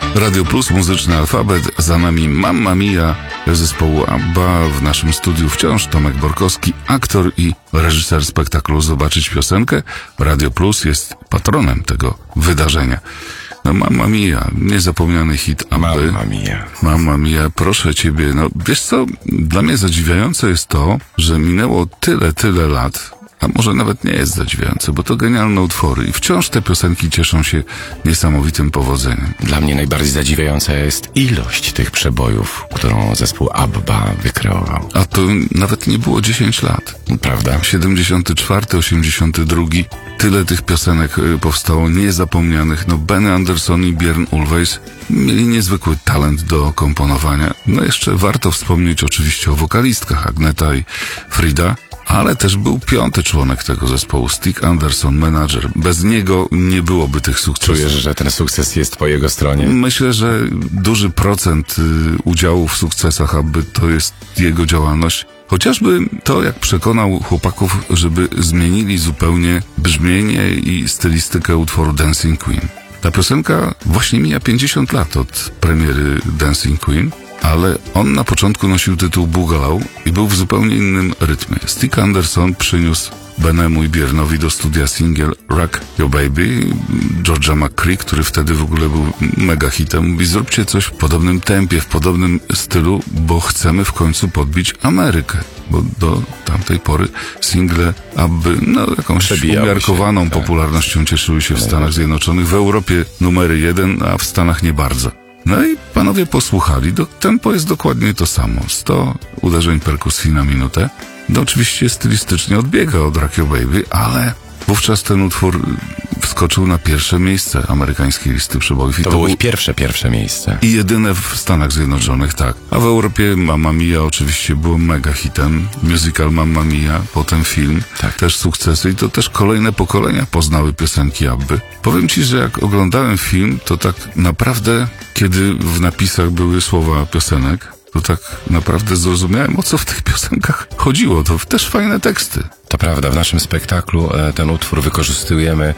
Radio Plus, muzyczny alfabet, za nami Mamma Mia zespołu ABBA, w naszym studiu wciąż Tomek Borkowski, aktor i reżyser spektaklu Zobaczyć piosenkę. Radio Plus jest patronem tego wydarzenia. No Mamma Mia, niezapomniany hit ABBY. Mamma Mia. Mamma Mia, proszę ciebie, no wiesz co, dla mnie zadziwiające jest to, że minęło tyle lat, a może nawet nie jest zadziwiające, bo to genialne utwory i wciąż te piosenki cieszą się niesamowitym powodzeniem. Dla mnie najbardziej zadziwiająca jest ilość tych przebojów, którą zespół ABBA wykreował. A to nawet nie było 10 lat. Prawda? 74, 82, tyle tych piosenek powstało niezapomnianych. No Benny Andersson i Björn Ulvaeus mieli niezwykły talent do komponowania. No jeszcze warto wspomnieć oczywiście o wokalistkach Agneta i Frida, ale też był piąty członek tego zespołu, Stig Anderson, menadżer. Bez niego nie byłoby tych sukcesów. Czujesz, że ten sukces jest po jego stronie? Myślę, że duży procent udziału w sukcesach ABBY to jest jego działalność. Chociażby to, jak przekonał chłopaków, żeby zmienili zupełnie brzmienie i stylistykę utworu Dancing Queen. Ta piosenka właśnie mija 50 lat od premiery Dancing Queen, ale on na początku nosił tytuł Boogaloo i był w zupełnie innym rytmie. Stig Anderson przyniósł Benemu i Björnowi do studia singiel Rock Your Baby. George'a McCree, który wtedy w ogóle był mega hitem, mówi: zróbcie coś w podobnym tempie, w podobnym stylu, bo chcemy w końcu podbić Amerykę. Bo do tamtej pory single ABBY jakąś umiarkowaną popularnością cieszyły się w Stanach Zjednoczonych, w Europie numery 1, a w Stanach nie bardzo. No i panowie posłuchali. Tempo jest dokładnie to samo. 100 uderzeń perkusji na minutę. No oczywiście stylistycznie odbiega od Rock Your Baby, ale wówczas ten utwór wskoczył na pierwsze miejsce amerykańskiej listy przebojów. I to było pierwsze miejsce. I jedyne w Stanach Zjednoczonych, tak. A w Europie Mamma Mia oczywiście było mega hitem. Musical Mamma Mia, potem film. Tak. Też sukcesy i to też kolejne pokolenia poznały piosenki ABBY. Powiem ci, że jak oglądałem film, to tak naprawdę, kiedy w napisach były słowa piosenek, to tak naprawdę zrozumiałem, o co w tych piosenkach chodziło. To też fajne teksty. To prawda, w naszym spektaklu ten utwór wykorzystujemy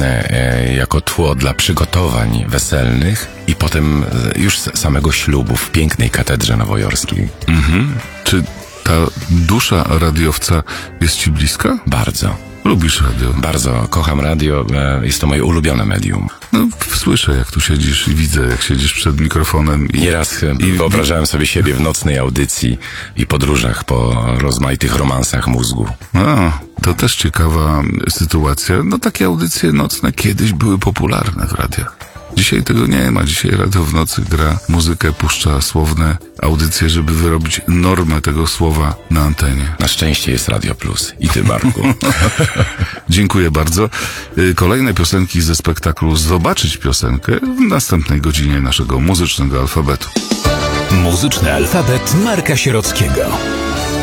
jako tło dla przygotowań weselnych i potem już samego ślubu w pięknej katedrze nowojorskiej. Czy ta dusza radiowca jest ci bliska? Bardzo. Lubisz radio? Bardzo kocham radio, jest to moje ulubione medium. No, słyszę, jak tu siedzisz i widzę, jak siedzisz przed mikrofonem. Nieraz wyobrażałem sobie siebie w nocnej audycji i podróżach po rozmaitych romansach mózgu. To też ciekawa sytuacja. No takie audycje nocne kiedyś były popularne w radiach. Dzisiaj tego nie ma. Dzisiaj radio w nocy gra muzykę, puszcza słowne audycje, żeby wyrobić normę tego słowa na antenie. Na szczęście jest Radio Plus. I ty, Marku. Dziękuję bardzo. Kolejne piosenki ze spektaklu Zobaczyć piosenkę w następnej godzinie naszego muzycznego alfabetu. Muzyczny alfabet Marka Sierockiego.